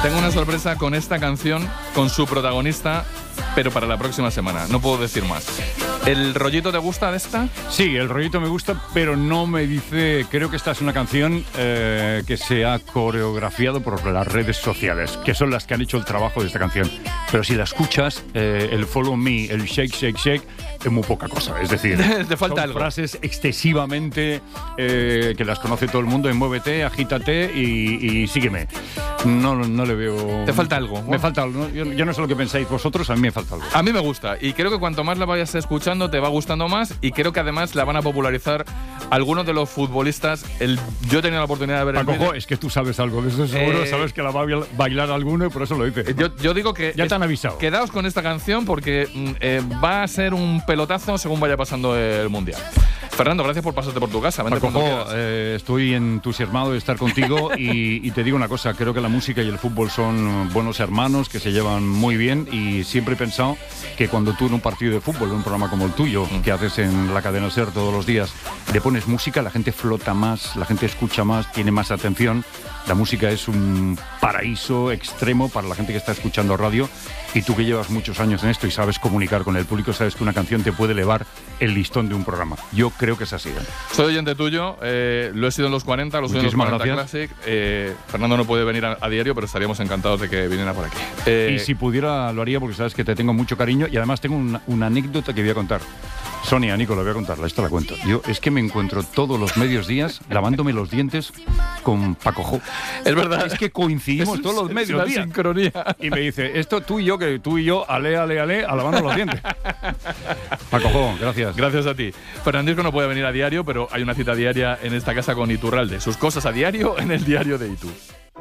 Tengo una sorpresa con esta canción, con su protagonista, pero para la próxima semana. No puedo decir más. ¿El rollito te gusta de esta? Sí, el rollito me gusta, pero no me dice... Creo que esta es una canción que se ha coreografiado por las redes sociales, que son las que han hecho el trabajo de esta canción. Pero si la escuchas, el follow me, el shake, shake, shake, es muy poca cosa. Es decir, te falta son algo. Frases excesivamente que las conoce todo el mundo, en muévete, agítate y sígueme. No le veo... Te falta algo. Me falta algo. Yo no sé lo que pensáis vosotros, a mí me falta algo. A mí me gusta, y creo que cuanto más la vayas escuchando te va gustando más, y creo que además la van a popularizar algunos de los futbolistas. Yo he tenido la oportunidad de ver el vídeo. Es que tú sabes algo de eso, seguro. Sabes que la va a bailar alguno y por eso lo dices, ¿no? Yo digo que... Ya te han avisado. Quedaos con esta canción porque va a ser un pelotazo según vaya pasando el Mundial. Fernando, gracias por pasarte por tu casa. Vente cuando quieras. Estoy entusiasmado de estar contigo y te digo una cosa, creo que la música y el fútbol son buenos hermanos que se llevan muy bien, y siempre he pensado que cuando tú en un partido de fútbol, en un programa como el tuyo, que haces en la cadena SER todos los días, le pones música, la gente flota más, la gente escucha más, tiene más atención. La música es un paraíso extremo para la gente que está escuchando radio, y tú que llevas muchos años en esto y sabes comunicar con el público, sabes que una canción te puede elevar el listón de un programa. Yo creo que es así. Soy oyente tuyo, lo he sido en los 40, lo soy en los 40 Classic. Fernando no puede venir a diario, pero estaríamos encantados de que viniera por aquí. Y si pudiera lo haría, porque sabes que te tengo mucho cariño, y además tengo una anécdota que voy a contar. Sonia, Nico, la voy a contarla, esto la cuento. Yo es que me encuentro todos los medios días lavándome los dientes con Paco Jo. Es verdad. Es que coincidimos todos los medios días. Sincronía. Y me dice, esto tú y yo, ale, lavando los dientes. Paco Jo, gracias. Gracias a ti. Fernandisco no puede venir a diario, pero hay una cita diaria en esta casa con Iturralde. Sus cosas a diario en el diario de Itu.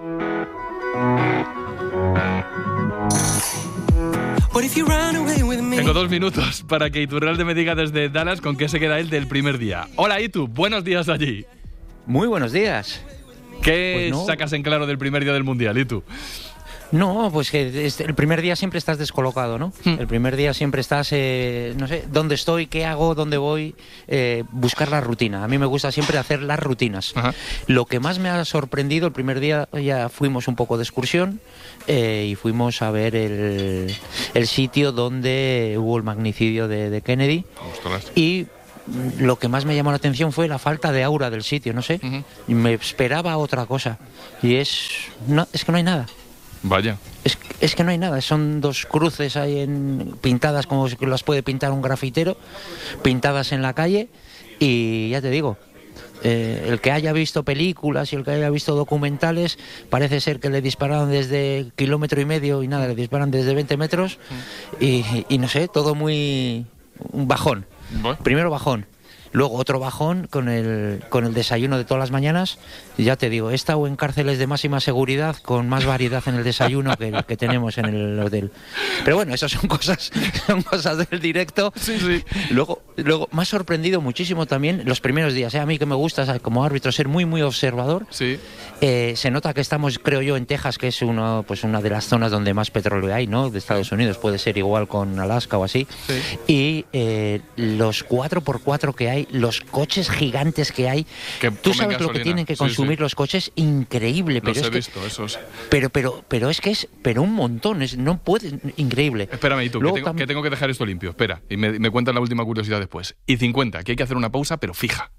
Tengo 2 minutos para que Iturralde me diga desde Dallas con qué se queda él del primer día. Hola Itu, buenos días allí. Muy buenos días. ¿Qué sacas en claro del primer día del Mundial, Itu? No, pues que el primer día siempre estás descolocado, ¿no? El primer día siempre estás, no sé, dónde estoy, qué hago, dónde voy, buscar la rutina. A mí me gusta siempre hacer las rutinas. Ajá. Lo que más me ha sorprendido, el primer día ya fuimos un poco de excursión y fuimos a ver el sitio donde hubo el magnicidio de Kennedy. Y lo que más me llamó la atención fue la falta de aura del sitio, no sé. Me esperaba otra cosa. Y es que no hay nada. Vaya. Es que no hay nada, son 2 cruces ahí pintadas como las puede pintar un grafitero, pintadas en la calle, y ya te digo, el que haya visto películas y el que haya visto documentales, parece ser que le dispararon desde 1,5 kilómetros y nada, le disparan desde 20 metros y no sé, todo muy... un bajón. Primero bajón. Luego otro bajón con el desayuno de todas las mañanas. Y ya te digo, he estado en cárceles de máxima seguridad con más variedad en el desayuno que tenemos en el hotel. Pero bueno, esas son cosas del directo. Sí. Luego me ha sorprendido muchísimo también los primeros días. A mí que me gusta como árbitro ser muy, muy observador. Sí. Se nota que estamos, creo yo, en Texas, que es una de las zonas donde más petróleo hay, ¿no? De Estados Unidos. Puede ser igual con Alaska o así. Sí. Y los 4x4 que hay, los coches gigantes que hay, tú sabes gasolina. Lo que tienen que consumir los coches, increíble. Pero los he visto, esos. Pero es que es un montón, no puede, increíble. Espérame, Itu, que tengo que dejar esto limpio. Espera, y me cuentas la última curiosidad después. Y 50, que hay que hacer una pausa, pero fija.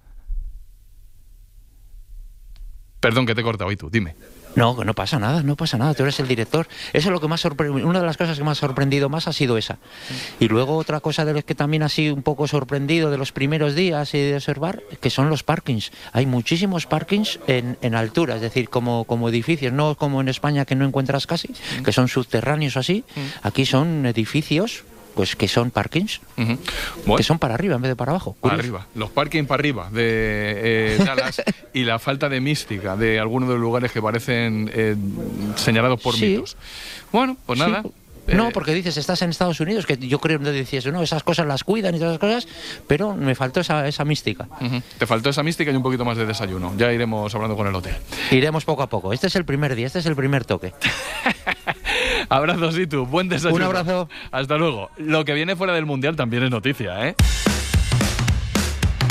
Perdón que te he cortado, Itu, dime. No pasa nada, tú eres el director. Eso es lo que más sorprendido, una de las cosas que me ha sorprendido más ha sido esa. Y luego otra cosa de los que también ha sido un poco sorprendido de los primeros días y de observar, que son los parkings. Hay muchísimos parkings en altura, es decir, como edificios, no como en España que no encuentras casi, que son subterráneos así. Aquí son edificios, pues que son parkings, bueno, que son para arriba en vez de para abajo. Para arriba, los parkings para arriba de Dallas y la falta de mística de algunos de los lugares que parecen señalados por mitos. Bueno, pues nada. No, porque dices, estás en Estados Unidos, que yo creo que decías, no, esas cosas las cuidan y todas esas cosas, pero me faltó esa mística. Te faltó esa mística y un poquito más de desayuno. Ya iremos hablando con el hotel. Iremos poco a poco. Este es el primer día, este es el primer toque. Abrazos, y tú, buen desayuno. Un abrazo. Hasta luego. Lo que viene fuera del Mundial también es noticia, ¿eh?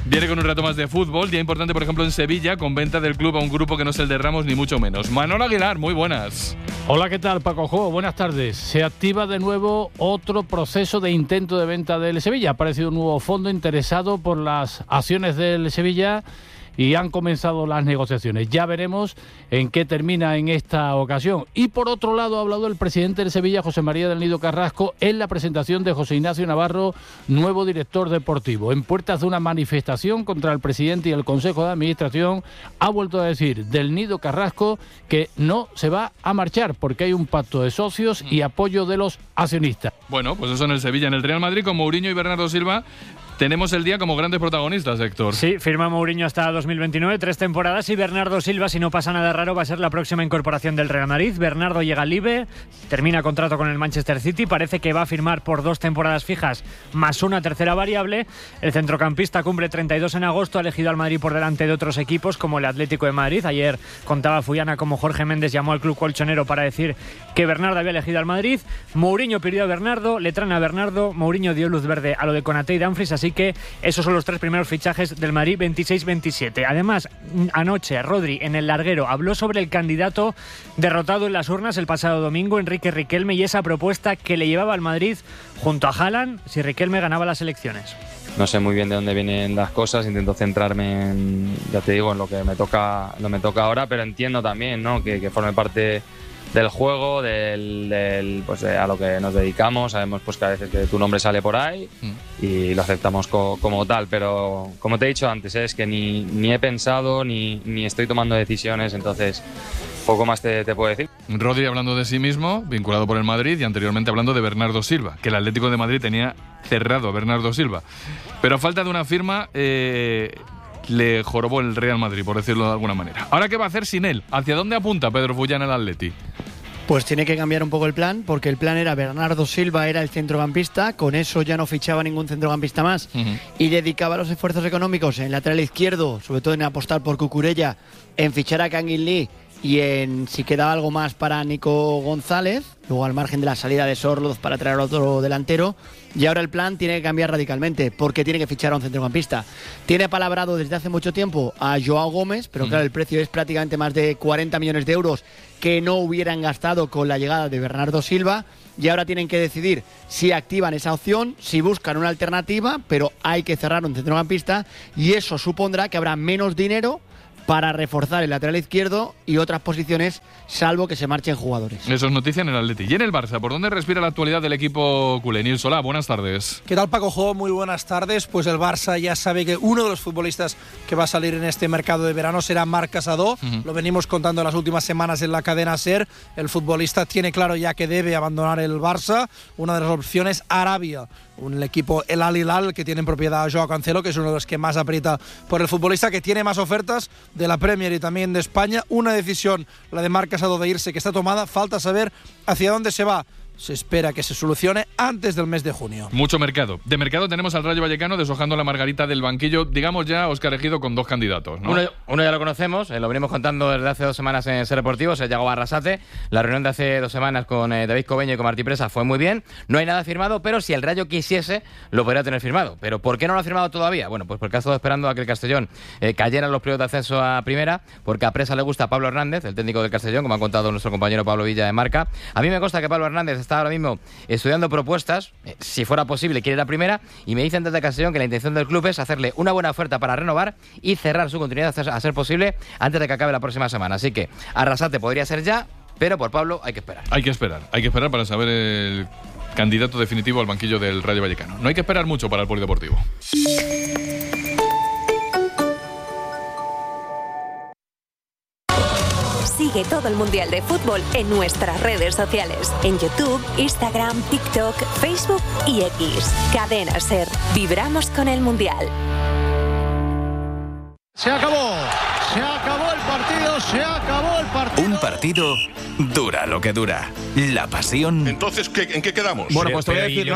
Viene con un rato más de fútbol, día importante por ejemplo en Sevilla, con venta del club a un grupo que no es el de Ramos ni mucho menos. Manolo Aguilar, muy buenas. Hola, ¿qué tal, Paco Jo? Buenas tardes. Se activa de nuevo otro proceso de intento de venta del Sevilla. Ha aparecido un nuevo fondo interesado por las acciones del Sevilla y han comenzado las negociaciones. Ya veremos en qué termina en esta ocasión. Y por otro lado ha hablado el presidente del Sevilla, José María del Nido Carrasco, en la presentación de José Ignacio Navarro, nuevo director deportivo. En puertas de una manifestación contra el presidente y el Consejo de Administración, ha vuelto a decir del Nido Carrasco que no se va a marchar porque hay un pacto de socios y apoyo de los accionistas. Bueno, pues eso en el Sevilla. En el Real Madrid, con Mourinho y Bernardo Silva, tenemos el día como grandes protagonistas, Héctor. Sí, firma Mourinho hasta 2029, 3 temporadas, y Bernardo Silva, si no pasa nada raro, va a ser la próxima incorporación del Real Madrid. Bernardo llega libre, termina contrato con el Manchester City, parece que va a firmar por 2 temporadas fijas más una tercera variable. El centrocampista cumple 32 en agosto, ha elegido al Madrid por delante de otros equipos como el Atlético de Madrid. Ayer contaba Fuyana como Jorge Méndez llamó al club colchonero para decir que Bernardo había elegido al Madrid. Mourinho pidió a Bernardo, le traen a Bernardo, Mourinho dio luz verde a lo de Konaté y Dumfries, así que esos son los 3 primeros fichajes del Madrid 26-27. Además, anoche Rodri en el larguero habló sobre el candidato derrotado en las urnas el pasado domingo, Enrique Riquelme, y esa propuesta que le llevaba al Madrid junto a Haaland si Riquelme ganaba las elecciones. No sé muy bien de dónde vienen las cosas, intento centrarme en, ya te digo, en lo que me toca ahora, pero entiendo también, ¿no?, que forme parte del juego, pues a lo que nos dedicamos. Sabemos pues que a veces que tu nombre sale por ahí y lo aceptamos como tal, pero como te he dicho antes, es que ni he pensado ni estoy tomando decisiones, entonces poco más te puedo decir. Rodri hablando de sí mismo, vinculado por el Madrid, y anteriormente hablando de Bernardo Silva, que el Atlético de Madrid tenía cerrado a Bernardo Silva, pero a falta de una firma le jorobó el Real Madrid, por decirlo de alguna manera. ¿Ahora qué va a hacer sin él? ¿Hacia dónde apunta Pedro Fullán el Atleti? Pues tiene que cambiar un poco el plan, porque el plan era Bernardo Silva era el centrocampista, con eso ya no fichaba ningún centrocampista más y dedicaba los esfuerzos económicos en lateral izquierdo, sobre todo en apostar por Cucurella, en fichar a Kangin Lee y en si quedaba algo más para Nico González, luego al margen de la salida de Sorloz para traer otro delantero. Y ahora el plan tiene que cambiar radicalmente, porque tiene que fichar a un centrocampista. Tiene palabrado desde hace mucho tiempo a Joao Gómez, pero claro, el precio es prácticamente más de 40 millones de euros que no hubieran gastado con la llegada de Bernardo Silva. Y ahora tienen que decidir si activan esa opción, si buscan una alternativa, pero hay que cerrar un centrocampista y eso supondrá que habrá menos dinero para reforzar el lateral izquierdo y otras posiciones, salvo que se marchen jugadores. Eso es noticia en el Atleti. Y en el Barça, ¿por dónde respira la actualidad del equipo culé? Nil Solá, buenas tardes. ¿Qué tal, Paco Jo? Muy buenas tardes. Pues el Barça ya sabe que uno de los futbolistas que va a salir en este mercado de verano será Marc Casado. Lo venimos contando en las últimas semanas en la cadena SER. El futbolista tiene claro ya que debe abandonar el Barça. Una de las opciones, Arabia. Un equipo, el Al Hilal, que tiene en propiedad a Joao Cancelo, que es uno de los que más aprieta por el futbolista, que tiene más ofertas de la Premier y también de España. Una decisión, la de Marc Casado, de irse, que está tomada. Falta saber hacia dónde se va. Se espera que se solucione antes del mes de junio. Mucho mercado. De mercado tenemos al Rayo Vallecano deshojando la margarita del banquillo. Digamos ya, Óscar Ejido, con 2 candidatos, ¿no? Uno ya lo conocemos, lo venimos contando desde hace 2 semanas en Ser Deportivo, se llegó a Arrasate. La reunión de hace 2 semanas con David Cobeño y con Martí Presa fue muy bien. No hay nada firmado, pero si el Rayo quisiese, lo podría tener firmado. ¿Pero por qué no lo ha firmado todavía? Bueno, pues porque ha estado esperando a que el Castellón cayera en los playoffs de ascenso a primera, porque a Presa le gusta Pablo Hernández, el técnico del Castellón, como ha contado nuestro compañero Pablo Villa de Marca. A mí me consta que Pablo Hernández está ahora mismo estudiando propuestas, si fuera posible quiere ir a primera, y me dicen desde Castellón que la intención del club es hacerle una buena oferta para renovar y cerrar su continuidad a ser posible antes de que acabe la próxima semana. Así que Arrasate podría ser ya, pero por Pablo hay que esperar. Hay que esperar para saber el candidato definitivo al banquillo del Rayo Vallecano. No hay que esperar mucho para el polideportivo. Sigue todo el Mundial de Fútbol en nuestras redes sociales. En YouTube, Instagram, TikTok, Facebook y X. Cadena SER. Vibramos con el Mundial. Se acabó el partido. Un partido dura lo que dura. La pasión. Entonces, ¿en qué quedamos? Bueno, pues te voy a decir,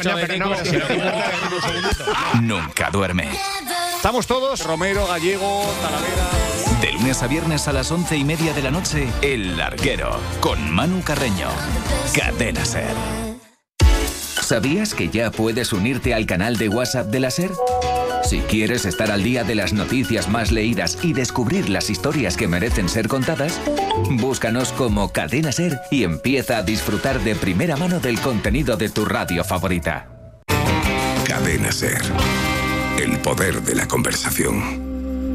nunca duerme. Estamos todos, Romero, Gallego, Talavera. De lunes a viernes a las 11:30 de la noche, El Larguero, con Manu Carreño. Cadena SER. ¿Sabías que ya puedes unirte al canal de WhatsApp de la SER? Si quieres estar al día de las noticias más leídas y descubrir las historias que merecen ser contadas, búscanos como Cadena SER y empieza a disfrutar de primera mano del contenido de tu radio favorita. Cadena SER. El poder de la conversación.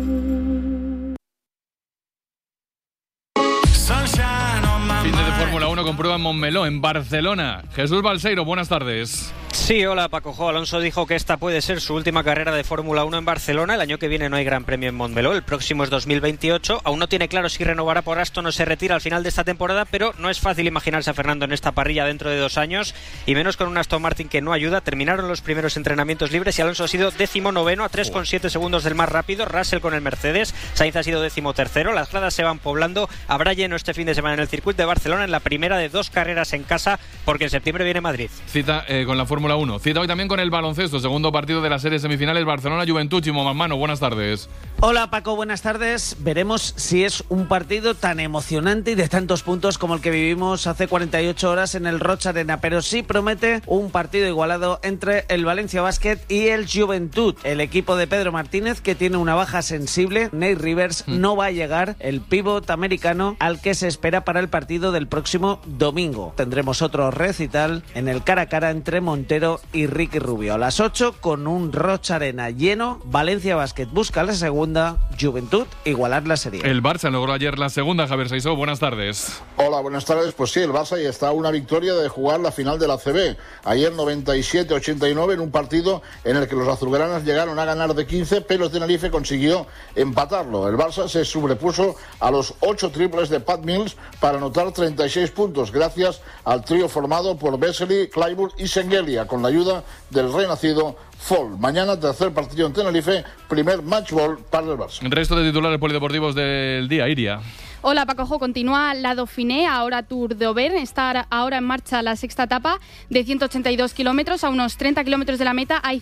Fin de Fórmula 1 con prueba en Montmeló, en Barcelona. Jesús Balseiro, buenas tardes. Sí, hola Paco. Alonso dijo que esta puede ser su última carrera de Fórmula 1 en Barcelona. El año que viene no hay Gran Premio en Montmeló, el próximo es 2028. Aún no tiene claro si renovará por Aston o se retira al final de esta temporada, pero no es fácil imaginarse a Fernando en esta parrilla dentro de 2 años, y menos con un Aston Martin que no ayuda. Terminaron los primeros entrenamientos libres y Alonso ha sido 19º a 3,7 segundos del más rápido. Russell con el Mercedes, Sainz ha sido 13º. Las gradas se van poblando. Habrá lleno este fin de semana en el circuito de Barcelona, en la primera de 2 carreras en casa, porque en septiembre viene Madrid. Cita con la Fórmula 1. Cita hoy también con el baloncesto, segundo partido de la serie semifinales Barcelona-Juventud. Chimo Manmano, buenas tardes. Hola Paco, buenas tardes. Veremos si es un partido tan emocionante y de tantos puntos como el que vivimos hace 48 horas en el Roig Arena, pero sí promete un partido igualado entre el Valencia Basket y el Juventud. El equipo de Pedro Martínez, que tiene una baja sensible, Nate Rivers, no va a llegar, el pívot americano al que se espera para el partido del próximo domingo. Tendremos otro recital en el cara a cara entre Montero y Ricky Rubio. A las 8, con un Roig Arena lleno, Valencia Basket busca la segunda, Juventud igualar la serie. El Barça logró ayer la segunda. Javier Saisó, buenas tardes. Hola, buenas tardes. Pues sí, el Barça ya está a una victoria de jugar la final de la ACB. Ayer 97-89 en un partido en el que los azulgranas llegaron a ganar de 15, pero Tenerife consiguió empatarlo. El Barça se sobrepuso a los 8 triples de Pat Mills para anotar 36 puntos, gracias al trío formado por Vesely, Clyburn y Sengelia, con la ayuda del renacido Fall. Mañana, tercer partido en Tenerife, primer match ball para el Barça. El resto de titulares polideportivos del día, Iria. Hola Paco, continúa la Dauphiné, ahora Tour de Auvergne. Está ahora en marcha la sexta etapa de 182 kilómetros. A unos 30 kilómetros de la meta hay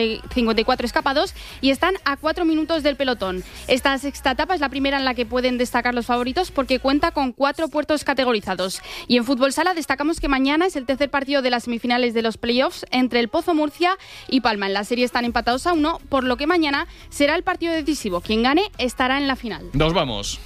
54 escapados y están a 4 minutos del pelotón. Esta sexta etapa es la primera en la que pueden destacar los favoritos porque cuenta con 4 puertos categorizados. Y en fútbol sala destacamos que mañana es el tercer partido de las semifinales de los playoffs entre el Pozo Murcia y Palma. En la serie están empatados a 1, por lo que mañana será el partido decisivo. Quien gane estará en la final. Nos vamos.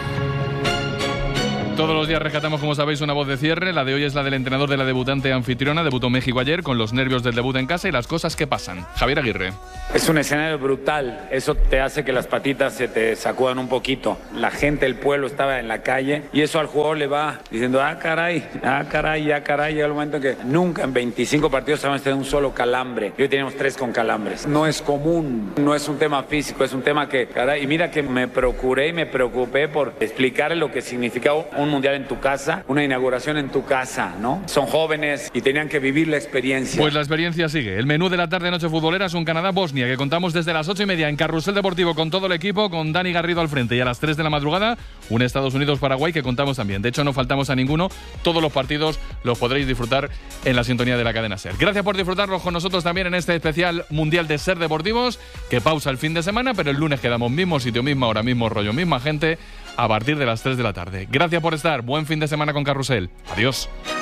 Todos los días rescatamos, como sabéis, una voz de cierre. La de hoy es la del entrenador de la debutante anfitriona. Debutó México ayer, con los nervios del debut en casa y las cosas que pasan. Javier Aguirre. Es un escenario brutal. Eso te hace que las patitas se te sacudan un poquito. La gente, el pueblo estaba en la calle y eso al jugador le va diciendo, caray. Llega el momento que nunca en 25 partidos habíamos tenido un solo calambre. Hoy teníamos 3 con calambres. No es común, no es un tema físico, es un tema que, caray, y mira que me procuré y me preocupé por explicarle lo que significaba un mundial en tu casa, una inauguración en tu casa, ¿no? Son jóvenes y tenían que vivir la experiencia. Pues la experiencia sigue. El menú de la tarde-noche futbolera es un Canadá-Bosnia que contamos desde las 8:30 en Carrusel Deportivo con todo el equipo, con Dani Garrido al frente, y a las 3 de la madrugada un Estados Unidos-Paraguay que contamos también. De hecho, no faltamos a ninguno. Todos los partidos los podréis disfrutar en la sintonía de la cadena SER. Gracias por disfrutarlos con nosotros también en este especial Mundial de SER Deportivos, que pausa el fin de semana, pero el lunes quedamos mismo sitio, misma hora, mismo rollo, misma gente, a partir de las 3 de la tarde. Gracias por estar. Buen fin de semana con Carrusel. Adiós.